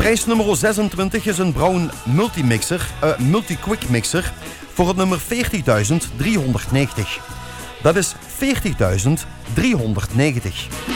Prijs nummer 26 is een Brown Multi-Quick Mixer voor het nummer 40.390. Dat is 40.390.